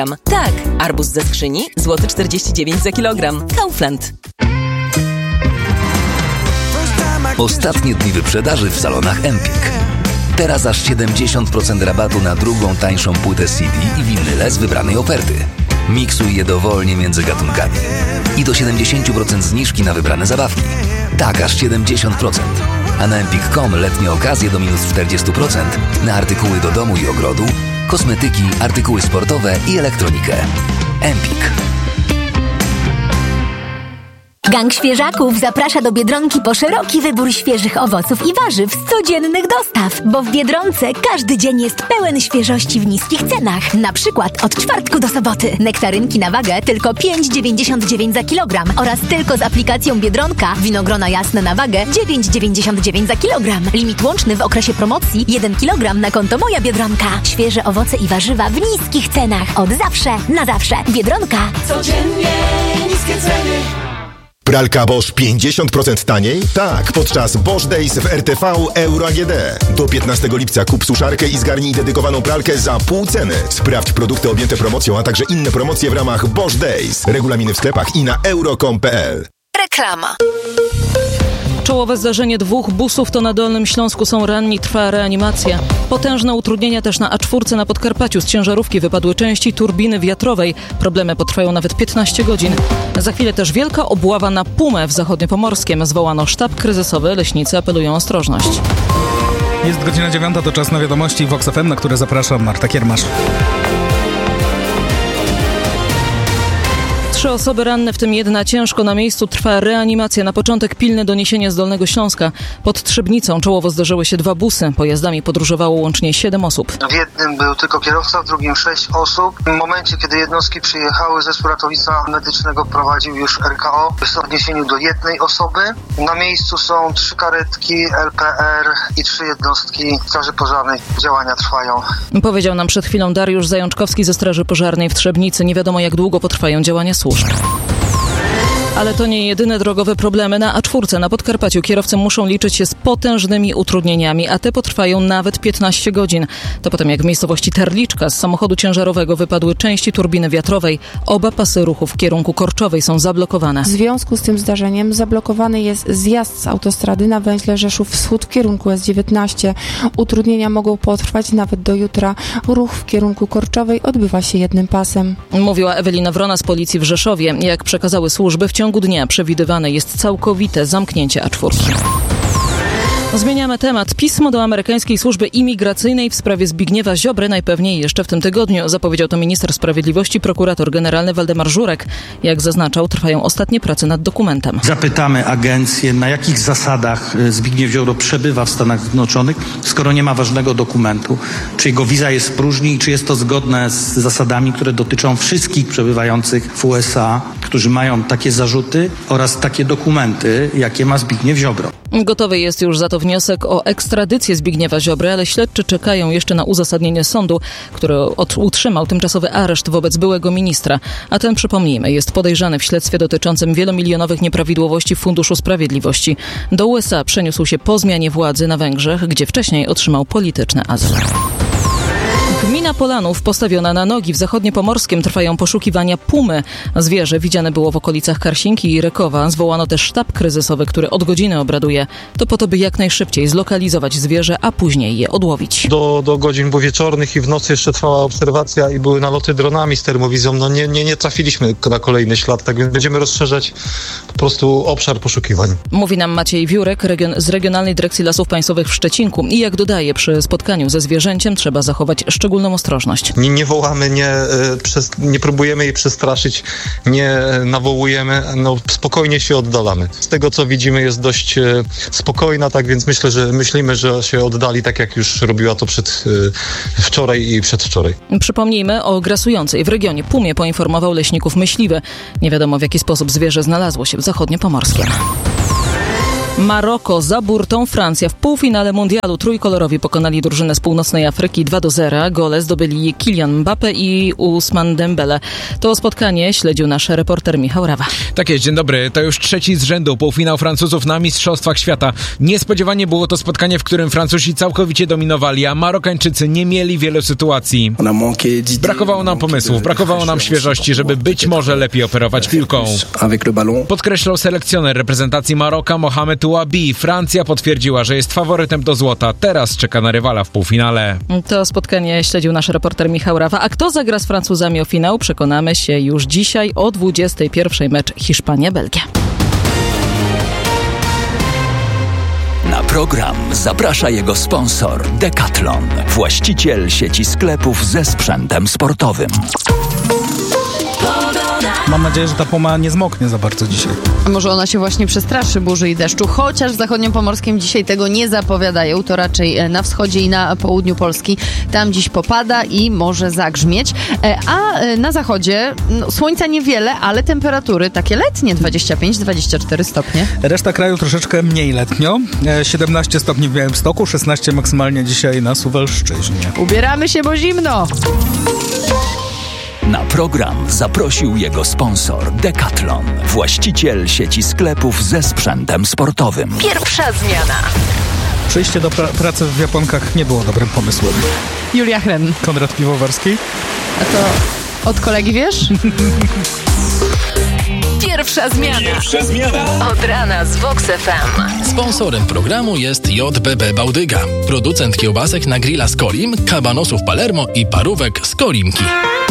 Tak, arbuz ze skrzyni, złoty 49 za kilogram. Kaufland. Ostatnie dni wyprzedaży w salonach Empik. Teraz aż 70% rabatu na drugą tańszą płytę CD i winyle z wybranej oferty. Miksuj je dowolnie między gatunkami. I do 70% zniżki na wybrane zabawki. Tak, aż 70%. A na empik.com letnie okazje do minus 40% na artykuły do domu i ogrodu, kosmetyki, artykuły sportowe i elektronikę. Empik. Gang Świeżaków zaprasza do Biedronki po szeroki wybór świeżych owoców i warzyw z codziennych dostaw, bo w Biedronce każdy dzień jest pełen świeżości w niskich cenach. Na przykład od czwartku do soboty nektarynki na wagę tylko 5,99 za kilogram oraz tylko z aplikacją Biedronka winogrona jasne na wagę 9,99 za kilogram. Limit łączny w okresie promocji 1 kilogram na konto Moja Biedronka. Świeże owoce i warzywa w niskich cenach. Od zawsze na zawsze. Biedronka. Codziennie niskie ceny. Pralka Bosch 50% taniej? Tak, podczas Bosch Days w RTV Euro AGD. Do 15 lipca kup suszarkę i zgarnij dedykowaną pralkę za pół ceny. Sprawdź produkty objęte promocją, a także inne promocje w ramach Bosch Days. Regulaminy w sklepach i na euro.com.pl. Reklama. Czołowe zdarzenie 2 busów to na Dolnym Śląsku są ranni, trwa reanimacja. Potężne utrudnienia też na A4 na Podkarpaciu. Z ciężarówki wypadły części turbiny wiatrowej. Problemy potrwają nawet 15 godzin. Za chwilę też wielka obława na Pumę w Zachodniopomorskiem. Zwołano sztab kryzysowy. Leśnicy apelują o ostrożność. Jest godzina 9, to czas na wiadomości Vox FM, na które zapraszam Marta Kiermasz. 3 osoby ranne, w tym 1 ciężko. Na miejscu trwa reanimacja. Na początek pilne doniesienie z Dolnego Śląska. Pod Trzebnicą czołowo zdarzyły się 2 busy. Pojazdami podróżowało łącznie 7 osób. W jednym był tylko kierowca, w drugim 6 osób. W momencie, kiedy jednostki przyjechały, zespół ratownictwa medycznego prowadził już RKO w odniesieniu do 1 osoby. Na miejscu są 3 karetki, LPR i 3 jednostki Straży Pożarnej. Działania trwają. Powiedział nam przed chwilą Dariusz Zajączkowski ze Straży Pożarnej w Trzebnicy. Nie wiadomo, jak długo potrwają działania służb. Ale to nie jedyne drogowe problemy. Na A4 na Podkarpaciu kierowcy muszą liczyć się z potężnymi utrudnieniami, a te potrwają nawet 15 godzin. To potem jak w miejscowości Terliczka z samochodu ciężarowego wypadły części turbiny wiatrowej. Oba pasy ruchu w kierunku Korczowej są zablokowane. W związku z tym zdarzeniem zablokowany jest zjazd z autostrady na węźle Rzeszów Wschód w kierunku S19. Utrudnienia mogą potrwać nawet do jutra. Ruch w kierunku Korczowej odbywa się jednym pasem. Mówiła Ewelina Wrona z policji w Rzeszowie. Jak przekazały służby, w ciągu dnia przewidywane jest całkowite zamknięcie A4. Zmieniamy temat. Pismo do amerykańskiej służby imigracyjnej w sprawie Zbigniewa Ziobry najpewniej jeszcze w tym tygodniu. Zapowiedział to minister sprawiedliwości, prokurator generalny Waldemar Żurek. Jak zaznaczał, trwają ostatnie prace nad dokumentem. Zapytamy agencję, na jakich zasadach Zbigniew Ziobro przebywa w Stanach Zjednoczonych, skoro nie ma ważnego dokumentu. Czy jego wiza jest w próżni i czy jest to zgodne z zasadami, które dotyczą wszystkich przebywających w USA, którzy mają takie zarzuty oraz takie dokumenty, jakie ma Zbigniew Ziobro. Gotowy jest już za to wniosek o ekstradycję Zbigniewa Ziobry, ale śledczy czekają jeszcze na uzasadnienie sądu, który utrzymał tymczasowy areszt wobec byłego ministra. A ten, przypomnijmy, jest podejrzany w śledztwie dotyczącym wielomilionowych nieprawidłowości w Funduszu Sprawiedliwości. Do USA przeniósł się po zmianie władzy na Węgrzech, gdzie wcześniej otrzymał polityczny azyl. Gmina Polanów postawiona na nogi. W Zachodniopomorskiem trwają poszukiwania pumy. Zwierzę widziane było w okolicach Karsinki i Rekowa. Zwołano też sztab kryzysowy, który od godziny obraduje. To po to, by jak najszybciej zlokalizować zwierzę, a później je odłowić. Do godzin wieczornych i w nocy jeszcze trwała obserwacja i były naloty dronami z termowizją. No nie trafiliśmy na kolejny ślad, tak więc będziemy rozszerzać po prostu obszar poszukiwań. Mówi nam Maciej Wiórek z Regionalnej Dyrekcji Lasów Państwowych w Szczecinku. I jak dodaje, przy spotkaniu ze zwierzęciem trzeba zachować szczególną ostrożność. Nie wołamy, nie próbujemy jej przestraszyć, nie nawołujemy, spokojnie się oddalamy. Z tego, co widzimy, jest dość spokojna, tak więc myślimy, że się oddali, tak jak już robiła to wczoraj i przedwczoraj. Przypomnijmy, o grasującej w regionie pumie poinformował leśników myśliwy. Nie wiadomo, w jaki sposób zwierzę znalazło się w Zachodniopomorskiem. Maroko za burtą, Francja w półfinale mundialu. Trójkolorowi pokonali drużynę z północnej Afryki 2-0. Gole zdobyli Kylian Mbappé i Ousmane Dembele. To spotkanie śledził nasz reporter Michał Rawa. Tak jest, dzień dobry. To już trzeci z rzędu półfinał Francuzów na Mistrzostwach Świata. Niespodziewanie było to spotkanie, w którym Francuzi całkowicie dominowali, a Marokańczycy nie mieli wielu sytuacji. Brakowało nam pomysłów, brakowało nam świeżości, żeby być może lepiej operować piłką. Podkreślał selekcjoner reprezentacji Maroka Mohamed Ouabi. Francja potwierdziła, że jest faworytem do złota. Teraz czeka na rywala w półfinale. To spotkanie śledził nasz reporter Michał Rawa. A kto zagra z Francuzami o finał? Przekonamy się już dzisiaj o 21:00 mecz Hiszpania-Belgia. Na program zaprasza jego sponsor Decathlon, właściciel sieci sklepów ze sprzętem sportowym. Mam nadzieję, że ta poma nie zmoknie za bardzo dzisiaj. A może ona się właśnie przestraszy burzy i deszczu, chociaż w zachodniopomorskim dzisiaj tego nie zapowiadają, to raczej na wschodzie i na południu Polski. Tam dziś popada i może zagrzmieć, a na zachodzie słońca niewiele, ale temperatury takie letnie, 25-24 stopnie. Reszta kraju troszeczkę mniej letnio, 17 stopni w Białymstoku, 16 maksymalnie dzisiaj na Suwalszczyźnie. Ubieramy się, bo zimno! Na program zaprosił jego sponsor Decathlon, właściciel sieci sklepów ze sprzętem sportowym. Pierwsza zmiana. Przejście do pracy w Japonkach nie było dobrym pomysłem. Julia Hren. Konrad Piwowarski. A to od kolegi wiesz? Pierwsza zmiana. Od rana z Vox FM. Sponsorem programu jest JBB Bałdyga, producent kiełbasek na grilla z Kolim, kabanosów Palermo i parówek z Kolimki.